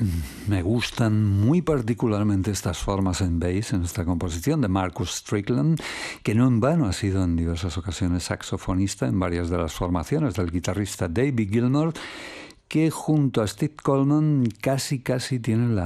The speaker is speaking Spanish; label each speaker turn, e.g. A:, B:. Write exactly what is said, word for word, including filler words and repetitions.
A: Me gustan muy particularmente estas formas en bass en esta composición de Marcus Strickland, que no en vano ha sido en diversas ocasiones saxofonista en varias de las formaciones del guitarrista David Gilmour, que junto a Steve Coleman casi casi tiene la